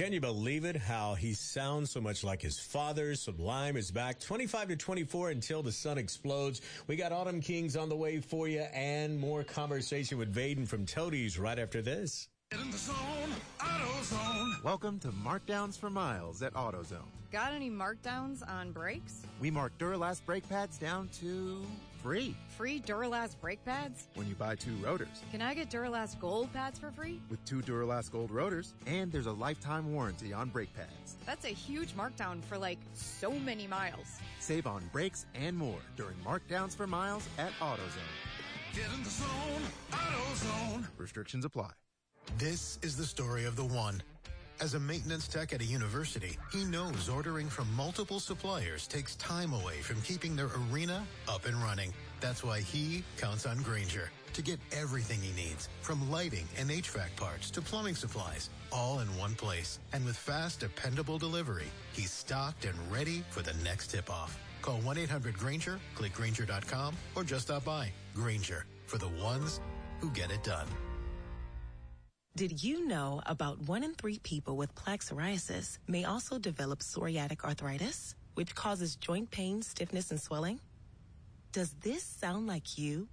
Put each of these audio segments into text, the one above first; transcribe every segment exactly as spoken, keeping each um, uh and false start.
Can you believe it? How he sounds so much like his father. Sublime is back twenty-five to twenty-four until the sun explodes. We got Autumn Kings on the way for you and more conversation with Vaden from Toadies right after this. Get in the zone, AutoZone. Welcome to Markdowns for Miles at AutoZone. Got any markdowns on brakes? We mark Duralast brake pads down to free. Free Duralast brake pads? When you buy two rotors. Can I get Duralast Gold pads for free? With two Duralast Gold rotors, and there's a lifetime warranty on brake pads. That's a huge markdown for like so many miles. Save on brakes and more during Markdowns for Miles at AutoZone. Get in the zone, AutoZone. Restrictions apply. This is the story of the one. As a maintenance tech at a university, he knows ordering from multiple suppliers takes time away from keeping their arena up and running. That's why he counts on Grainger to get everything he needs, from lighting and H V A C parts to plumbing supplies, all in one place. And with fast, dependable delivery, he's stocked and ready for the next tip-off. Call one eight hundred Grainger, click Grainger dot com, or just stop by. Grainger, for the ones who get it done. Did you know about one in three people with plaque psoriasis may also develop psoriatic arthritis, which causes joint pain, stiffness, and swelling? Does this sound like you?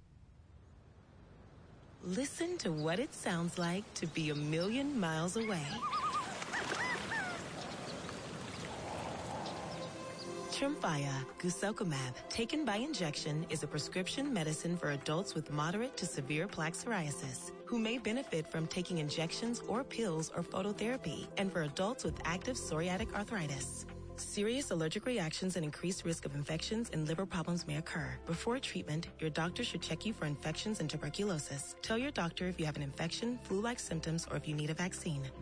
Listen to what it sounds like to be a million miles away. Tremfya guselkumab, taken by injection, is a prescription medicine for adults with moderate to severe plaque psoriasis who may benefit from taking injections or pills or phototherapy, and for adults with active psoriatic arthritis. Serious allergic reactions and increased risk of infections and liver problems may occur. Before treatment, your doctor should check you for infections and tuberculosis. Tell your doctor if you have an infection, flu-like symptoms, or if you need a vaccine.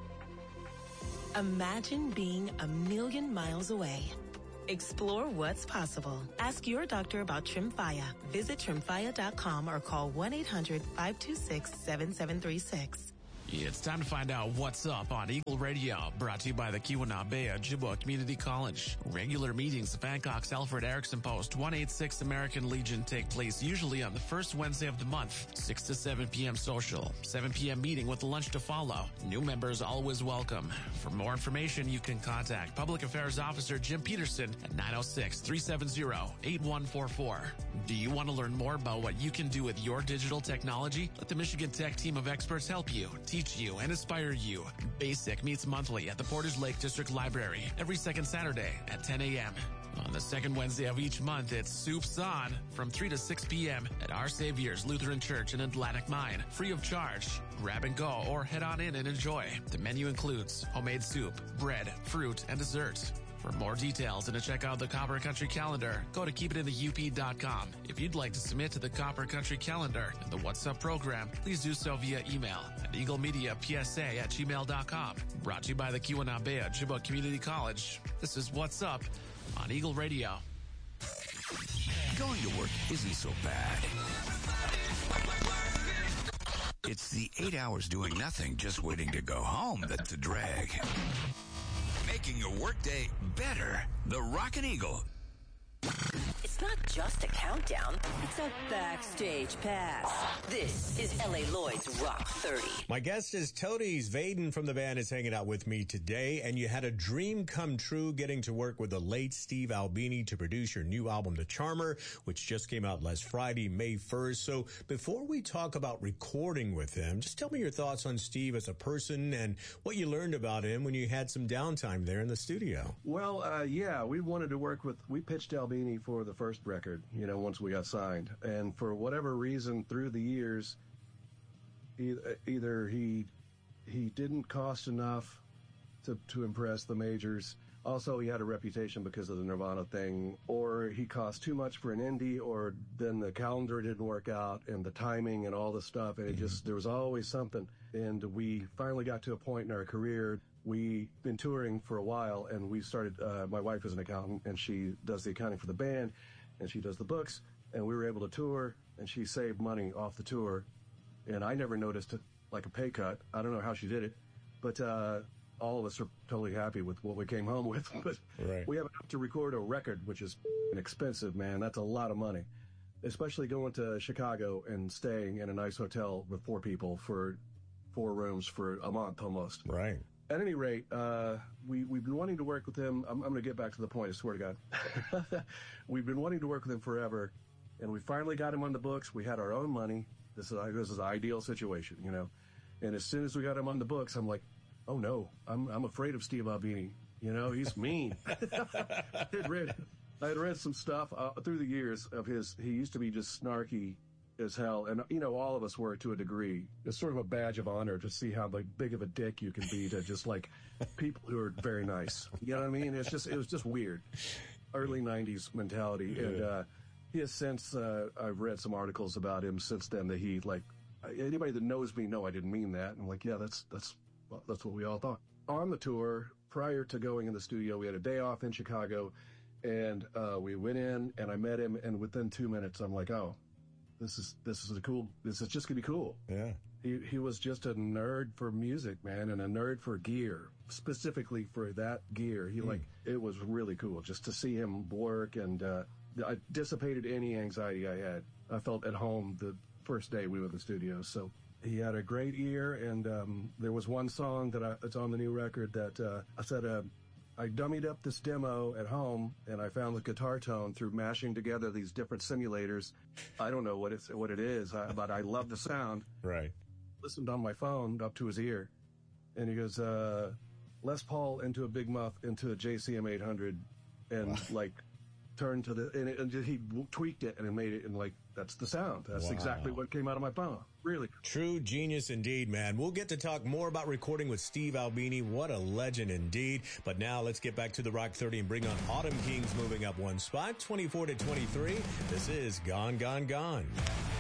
Imagine being a million miles away. Explore what's possible. Ask your doctor about Tremfya. Visit Tremfya dot com or call one eight hundred five two six seven seven three six. It's time to find out what's up on Eagle Radio, brought to you by the Keweenaw Ojibwa Community College. Regular meetings of Hancock's Alfred Erickson Post one eighty-six American Legion take place usually on the first Wednesday of the month, six to seven p.m. social, seven p.m. meeting with lunch to follow. New members always welcome. For more information, you can contact Public Affairs Officer Jim Peterson at nine oh six, three seven zero, eight one four four. Do you want to learn more about what you can do with your digital technology? Let the Michigan Tech team of experts help you, teach you, and inspire you. BASIC meets monthly at the Portage Lake District Library every second Saturday at ten a.m. On the second Wednesday of each month, it's Soups On from three to six p.m. at Our Savior's Lutheran Church in Atlantic Mine, free of charge. Grab and go or head on in and enjoy. The menu includes homemade soup, bread, fruit, and dessert. For more details and to check out the Copper Country Calendar, go to keep it in the U P dot com. If you'd like to submit to the Copper Country Calendar and the What's Up program, please do so via email at eagle media p s a at gmail dot com. Brought to you by the Keweenaw Ojibwa Community College. This is What's Up on Eagle Radio. Going to work isn't so bad. It's the eight hours doing nothing, just waiting to go home that's a drag. Making your workday better. The Rockin' Eagle. It's not just a countdown, it's a backstage pass. This is L A Lloyd's Rock thirty. My guest is Toadies. Vaden from the band is hanging out with me today, and you had a dream come true getting to work with the late Steve Albini to produce your new album, The Charmer, which just came out last Friday, May first. So before we talk about recording with him, just tell me your thoughts on Steve as a person and what you learned about him when you had some downtime there in the studio. Well, uh, yeah, we wanted to work with, we pitched Albini for the first record, you know, once we got signed. And for whatever reason, through the years, either, either he he didn't cost enough to, to impress the majors. Also, he had a reputation because of the Nirvana thing, or he cost too much for an indie, or then the calendar didn't work out, and the timing and all the stuff, and it just, there was always something. And we finally got to a point in our career. We've been touring for a while, and we started, uh, my wife is an accountant, and she does the accounting for the band, and she does the books, and we were able to tour, and she saved money off the tour, and I never noticed it, like a pay cut. I don't know how she did it, but uh, all of us are totally happy with what we came home with. But right. We have enough to record a record, which is expensive, man. That's a lot of money, especially going to Chicago and staying in a nice hotel with four people for four rooms for a month almost. Right. at any rate, uh, we, we've been wanting to work with him. I'm, I'm going to get back to the point, I swear to God. We've been wanting to work with him forever, and we finally got him on the books. We had our own money. This is, this is an ideal situation, you know. And as soon as we got him on the books, I'm like, oh, no, I'm, I'm afraid of Steve Albini. You know, he's mean. I had read, I had read some stuff uh, through the years of his. He used to be just snarky as hell. And, you know, all of us were to a degree. It's sort of a badge of honor to see how like, big of a dick you can be to just like people who are very nice. You know what I mean? It's just, it was just weird. Early nineties mentality. Yeah. And uh, he has since, uh, I've read some articles about him since then that he, like, anybody that knows me know I didn't mean that. And I'm like, yeah, that's, that's, well, that's what we all thought. On the tour, prior to going in the studio, we had a day off in Chicago, and uh, we went in, and I met him, and within two minutes, I'm like, oh, this is this is a cool, this is just gonna be cool. Yeah. He he was just a nerd for music, man, and a nerd for gear, specifically for that gear. He mm. like it was really cool just to see him work, and uh, I dissipated any anxiety I had. I felt at home the first day we were in the studio, so. He had a great ear, and um, there was one song that I, that's on the new record that uh, I said, uh, I dummied up this demo at home, and I found the guitar tone through mashing together these different simulators. I don't know what it's what it is, I, but I love the sound. Right. Listened on my phone up to his ear, and he goes, uh, Les Paul into a Big Muff into a J C M eight hundred, and wow. like turned to the and, it, and he tweaked it and it made it, and like that's the sound. That's wow. exactly what came out of my phone. Really. True genius indeed, man. We'll get to talk more about recording with Steve Albini. What a legend indeed. But now let's get back to the Rock thirty and bring on Autumn Kings moving up one spot, twenty-four to twenty-three. This is Gone, Gone, Gone.